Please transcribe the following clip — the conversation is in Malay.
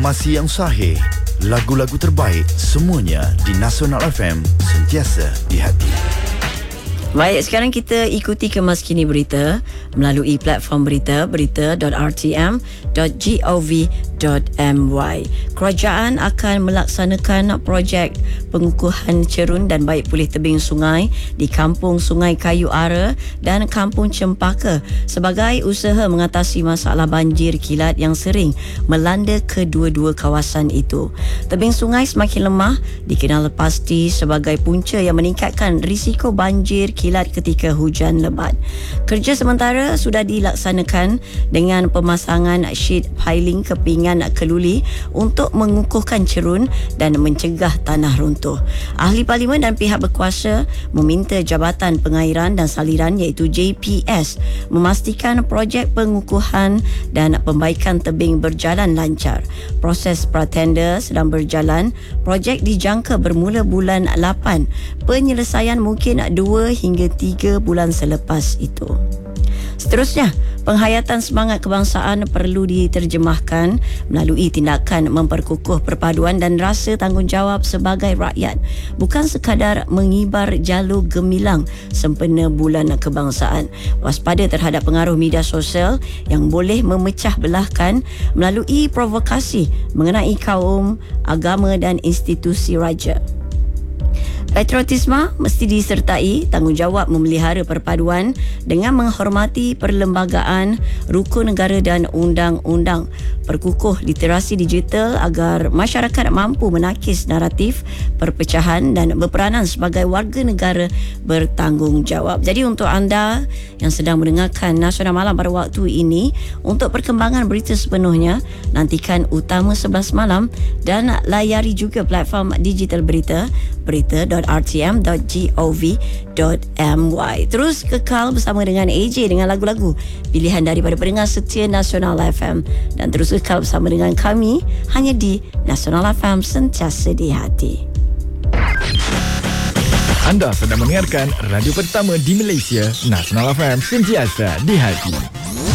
Masih yang sahih, lagu-lagu terbaik semuanya di Nasional FM, sentiasa di hati. Baik, sekarang kita ikuti kemas kini berita melalui platform berita berita.rtm.gov.my. Kerajaan akan melaksanakan projek pengukuhan cerun dan baik pulih tebing sungai di Kampung Sungai Kayu Ara dan Kampung Cempaka sebagai usaha mengatasi masalah banjir kilat yang sering melanda kedua-dua kawasan itu. Tebing sungai semakin lemah dikenal pasti sebagai punca yang meningkatkan risiko banjir kilat ketika hujan lebat. Kerja sementara sudah dilaksanakan dengan pemasangan sheet piling kepingan keluli untuk mengukuhkan cerun dan mencegah tanah runtuh. Ahli Parlimen dan pihak berkuasa meminta Jabatan Pengairan dan Saliran iaitu JPS memastikan projek pengukuhan dan pembaikan tebing berjalan lancar. Proses pratender sedang berjalan. Projek dijangka bermula bulan 8. Penyelesaian mungkin 2 hingga 3 bulan selepas itu. Seterusnya, penghayatan semangat kebangsaan perlu diterjemahkan melalui tindakan memperkukuh perpaduan dan rasa tanggungjawab sebagai rakyat, bukan sekadar mengibar jalur gemilang sempena bulan kebangsaan. Waspada terhadap pengaruh media sosial yang boleh memecah belahkan melalui provokasi mengenai kaum, agama dan institusi raja. Patriotisme mesti disertai tanggungjawab memelihara perpaduan dengan menghormati perlembagaan, rukun negara dan undang-undang. Perkukuh literasi digital agar masyarakat mampu menakis naratif perpecahan dan berperanan sebagai warga negara bertanggungjawab. Jadi untuk anda yang sedang mendengarkan Nasional Malam pada waktu ini, untuk perkembangan berita sepenuhnya, nantikan Utama 11 Malam dan layari juga platform digital berita berita.rtm.gov.my. Terus kekal bersama dengan AJ dengan lagu-lagu pilihan daripada pendengar setia Nasional FM, dan terus kekal bersama dengan kami hanya di Nasional FM, sentiasa di hati. Anda sedang mendengarkan radio pertama di Malaysia, Nasional FM, sentiasa di hati.